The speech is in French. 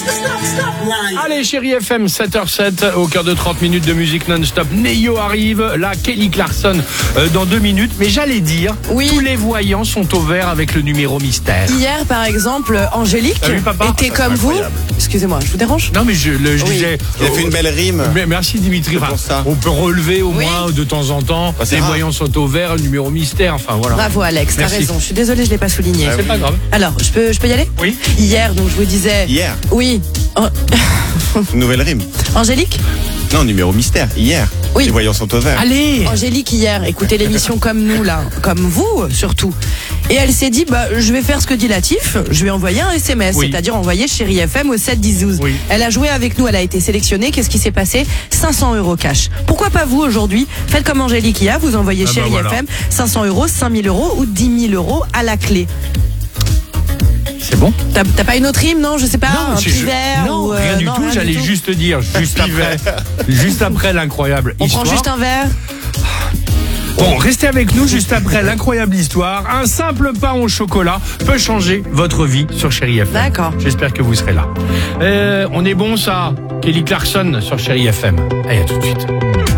Allez, Chérie FM, 7h07, au cœur de 30 minutes de musique non-stop. Neyo arrive, là, Kelly Clarkson dans 2 minutes. Mais j'allais dire, tous les voyants sont au vert avec le numéro mystère. Hier, par exemple, Angélique était comme vous. Excusez-moi, je vous dérange? Non, mais je disais... Il a fait une belle rime. Mais merci Dimitri. Enfin, on peut relever au moins de temps en temps. Les voyants sont au vert, le numéro mystère. Enfin, voilà. Bravo Alex, t'as raison. Je suis désolée, je l'ai pas souligné. C'est pas grave. Alors, je peux y aller? Oui. Hier, donc je vous disais... Hier. Oui. Une nouvelle rime. Angélique? Non, numéro mystère. Hier. Oui. Les voyants sont au vert. Allez. Angélique hier, écoutez l'émission comme nous là, comme vous surtout. Et elle s'est dit, je vais faire ce que dit Latif, je vais envoyer un SMS, c'est-à-dire envoyer Chérie FM au 7 10 12. Elle a joué avec nous, elle a été sélectionnée. Qu'est-ce qui s'est passé? 500 € cash. Pourquoi pas vous aujourd'hui? Faites comme Angélique hier, vous envoyez Chérie FM, 500 €, 5000 € ou 10 000 € à la clé. C'est bon? T'as pas une autre rime, non? Je sais pas, non, un petit verre non, ou rien du tout, j'allais juste dire, juste après l'incroyable histoire. On prend juste un verre? Bon, restez avec nous juste après l'incroyable histoire. Un simple pain au chocolat peut changer votre vie sur Chérie FM. D'accord. J'espère que vous serez là. On est bon ça? Kelly Clarkson sur Chérie FM. Allez, à tout de suite.